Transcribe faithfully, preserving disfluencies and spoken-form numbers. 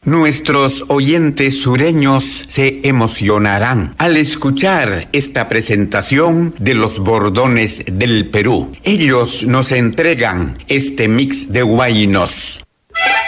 Nuestros oyentes sureños se emocionarán al escuchar esta presentación de los Bordones del Perú. Ellos nos entregan este mix de huaynos.